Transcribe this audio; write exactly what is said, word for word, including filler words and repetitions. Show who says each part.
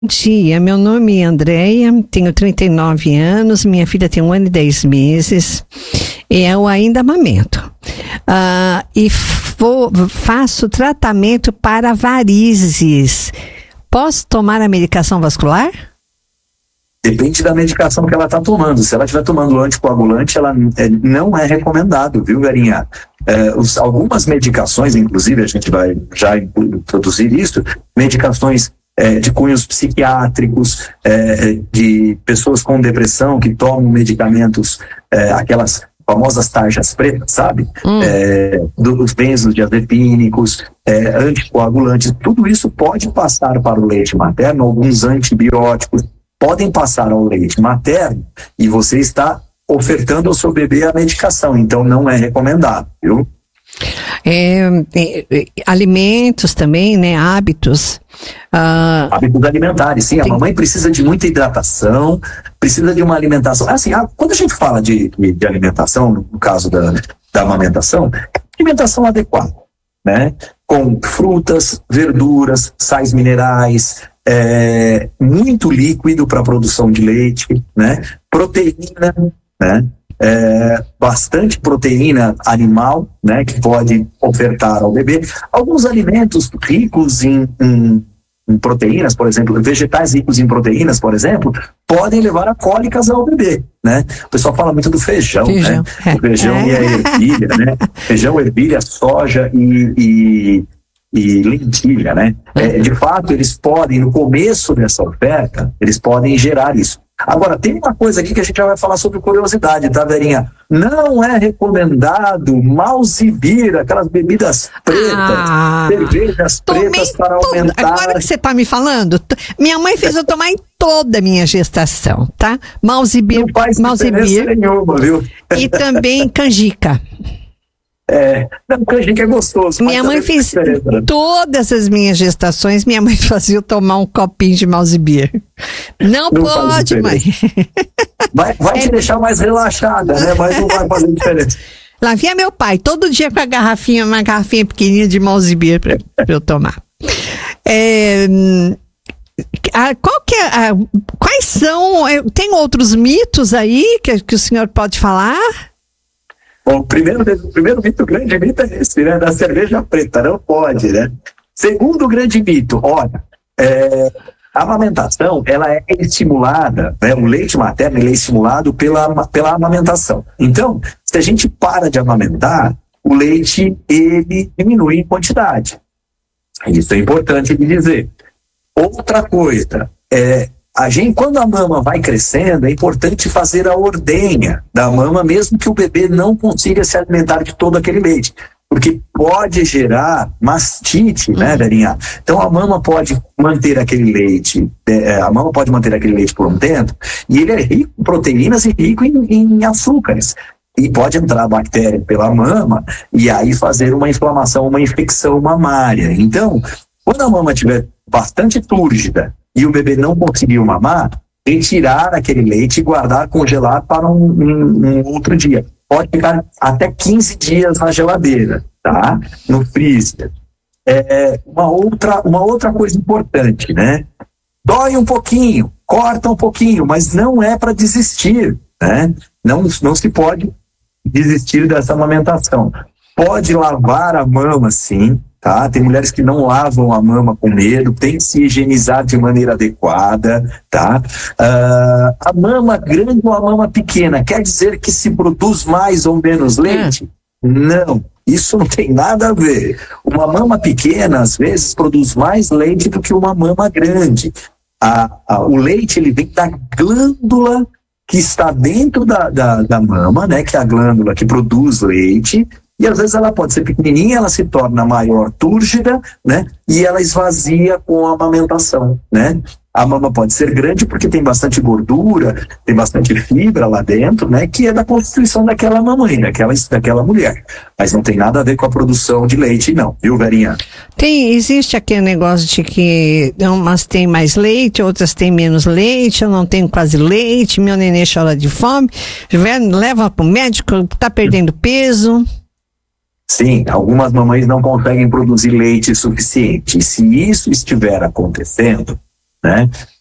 Speaker 1: Bom dia, meu nome é Andréia, tenho trinta e nove anos, minha filha tem um ano e dez meses, e eu ainda amamento. Uh, e fo, faço tratamento para varizes. Posso tomar a medicação vascular?
Speaker 2: Depende da medicação que ela está tomando. Se ela estiver tomando anticoagulante, ela é, não é recomendado, viu, Verinha? É, os, algumas medicações, inclusive, a gente vai já introduzir isso, medicações é, de cunhos psiquiátricos, é, de pessoas com depressão que tomam medicamentos, é, aquelas famosas tarjas pretas, sabe? Hum. É, dos benzodiazepínicos, é, anticoagulantes, tudo isso pode passar para o leite materno, alguns antibióticos podem passar ao leite materno e você está ofertando ao seu bebê a medicação, então não é recomendado, viu?
Speaker 1: É, é, alimentos também, né? Hábitos. Uh...
Speaker 2: Hábitos alimentares, sim. Tem... A mamãe precisa de muita hidratação, precisa de uma alimentação. Assim, a, quando a gente fala de, de, de alimentação, no caso da, da amamentação, alimentação adequada, né? Com frutas, verduras, sais minerais, é, muito líquido para a produção de leite, né? Proteína, né? É, bastante proteína animal, né, que pode ofertar ao bebê. Alguns alimentos ricos em, em, em proteínas, por exemplo, vegetais ricos em proteínas, por exemplo, podem levar a cólicas ao bebê, né? O pessoal fala muito do feijão, feijão. né? O feijão é. e a ervilha, né? Feijão, ervilha, soja e, e, e lentilha, né? É, de fato, eles podem, no começo dessa oferta, eles podem gerar isso. Agora, tem uma coisa aqui que a gente já vai falar sobre curiosidade, tá, Verinha? Não é recomendado Malzibir, aquelas bebidas pretas, ah, cervejas pretas para aumentar...
Speaker 1: Agora que você tá me falando, t... minha mãe fez eu tomar em toda a minha gestação, tá? Malzibir,
Speaker 2: não faz
Speaker 1: Malzibir
Speaker 2: nenhuma, viu?
Speaker 1: E também canjica.
Speaker 2: É, não, canjica é gostoso.
Speaker 1: Minha mãe fez todas as minhas gestações, minha mãe fazia eu tomar um copinho de Malzibir. Não, não pode, mãe.
Speaker 2: Vai, vai é. te deixar mais relaxada, né? Mas não vai fazer diferença.
Speaker 1: Lá vinha meu pai, todo dia com a garrafinha, uma garrafinha pequenininha de Malzibir pra, pra eu tomar. É, a, qual que é, a, quais são, tem outros mitos aí que, que o senhor pode falar?
Speaker 2: Bom, o primeiro, o primeiro mito, o grande mito é esse, né? Da cerveja preta, não pode, né? Segundo grande mito, olha, é, a amamentação, ela é estimulada, né? O leite materno ele é estimulado pela, pela amamentação. Então, se a gente para de amamentar, o leite, ele diminui em quantidade. Isso é importante de dizer. Outra coisa, é... A gente, quando a mama vai crescendo, é importante fazer a ordenha da mama, mesmo que o bebê não consiga se alimentar de todo aquele leite, porque pode gerar mastite, né, Verinha? Então a mama pode manter aquele leite, é, a mama pode manter aquele leite por um tempo, e ele é rico em proteínas e rico em, em açúcares. E pode entrar a bactéria pela mama e aí fazer uma inflamação, uma infecção mamária. Então, quando a mama estiver bastante túrgida, e o bebê não conseguiu mamar, retirar aquele leite e guardar congelado para um, um, um outro dia. Pode ficar até quinze dias na geladeira, tá? No freezer. É, uma, outra, uma outra coisa importante, né? Dói um pouquinho, corta um pouquinho, mas não é para desistir, né? Não, não se pode desistir dessa amamentação. Pode lavar a mama, sim. Tá? Tem mulheres que não lavam a mama com medo, tem que se higienizar de maneira adequada, tá? Uh, a mama grande ou a mama pequena, quer dizer que se produz mais ou menos leite? É. Não, isso não tem nada a ver. Uma mama pequena, às vezes, produz mais leite do que uma mama grande. A, a, o leite, ele vem da glândula que está dentro da, da, da mama, né? Que é a glândula que produz leite. E às vezes ela pode ser pequenininha, ela se torna maior, túrgida, né? E ela esvazia com a amamentação, né? A mama pode ser grande porque tem bastante gordura, tem bastante fibra lá dentro, né? Que é da constituição daquela mamãe, daquela, daquela mulher. Mas não tem nada a ver com a produção de leite, não, viu, Verinha?
Speaker 1: Tem, existe aquele negócio de que umas têm mais leite, outras têm menos leite, eu não tenho quase leite, meu nenê chora de fome, leva pro médico, tá perdendo peso.
Speaker 2: Sim, algumas mamães não conseguem produzir leite suficiente. E se isso estiver acontecendo, né?